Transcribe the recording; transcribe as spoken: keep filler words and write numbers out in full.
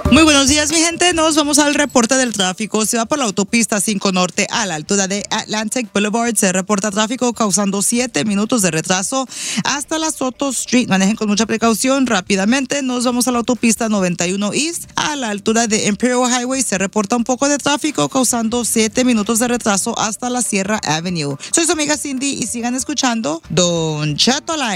Muy buenos días, mi gente. Nos vamos al reporte del tráfico. Se va por la autopista cinco Norte a la altura de Atlantic Boulevard. Se reporta tráfico causando siete minutos de retraso hasta la Soto Street. Manejen con mucha precaución. Rápidamente nos vamos a la autopista noventa y uno East a la altura de Imperial Highway. Se reporta un poco de tráfico causando siete minutos de retraso hasta la Sierra Avenue. Soy su amiga Cindy y sigan escuchando Don Cheto Live.